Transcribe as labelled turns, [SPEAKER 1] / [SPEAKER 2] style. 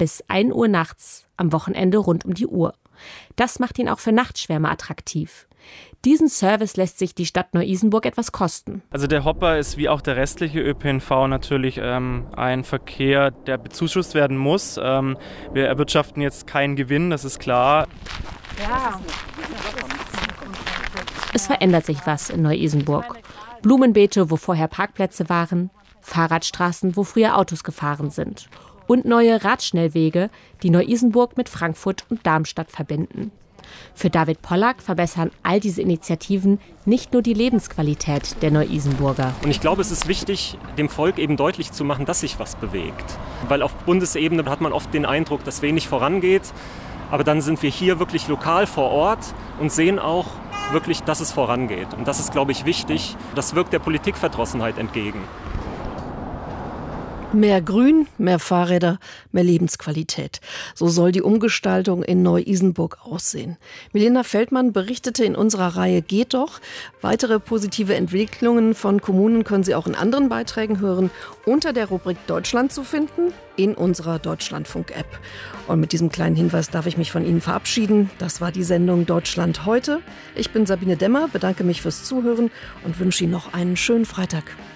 [SPEAKER 1] bis 1 Uhr nachts, am Wochenende rund um die Uhr. Das macht ihn auch für Nachtschwärmer attraktiv. Diesen Service lässt sich die Stadt Neu-Isenburg etwas kosten.
[SPEAKER 2] Also der Hopper ist wie auch der restliche ÖPNV natürlich ein Verkehr, der bezuschusst werden muss. Wir erwirtschaften jetzt keinen Gewinn, das ist klar.
[SPEAKER 1] Ja. Es verändert sich was in Neu-Isenburg. Blumenbeete, wo vorher Parkplätze waren, Fahrradstraßen, wo früher Autos gefahren sind. Und neue Radschnellwege, die Neu-Isenburg mit Frankfurt und Darmstadt verbinden. Für David Pollack verbessern all diese Initiativen nicht nur die Lebensqualität der Neu-Isenburger.
[SPEAKER 3] Und ich glaube, es ist wichtig, dem Volk eben deutlich zu machen, dass sich was bewegt. Weil auf Bundesebene hat man oft den Eindruck, dass wenig vorangeht. Aber dann sind wir hier wirklich lokal vor Ort und sehen auch wirklich, dass es vorangeht. Und das ist, glaube ich, wichtig. Das wirkt der Politikverdrossenheit entgegen.
[SPEAKER 4] Mehr Grün, mehr Fahrräder, mehr Lebensqualität. So soll die Umgestaltung in Neu-Isenburg aussehen. Milena Feldmann berichtete in unserer Reihe Geht doch. Weitere positive Entwicklungen von Kommunen können Sie auch in anderen Beiträgen hören, unter der Rubrik Deutschland zu finden, in unserer Deutschlandfunk-App. Und mit diesem kleinen Hinweis darf ich mich von Ihnen verabschieden. Das war die Sendung Deutschland heute. Ich bin Sabine Demmer, bedanke mich fürs Zuhören und wünsche Ihnen noch einen schönen Freitag.